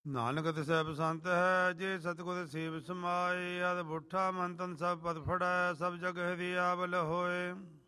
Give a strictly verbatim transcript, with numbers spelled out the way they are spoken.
ਨਾਨਕ ਤਿਸੈ ਬਸੰਤ ਹੈ, ਜੇ ਸਤਿਗੁਰ ਸੇਵ ਸਮਾਏ। ਅਦ ਬੁੱਠਾ ਮਨ ਤਨ ਸਭ ਪਦ ਫੜੈ, ਸਭ ਜਗ ਹਰੀ ਆਵਲ ਹੋਏ।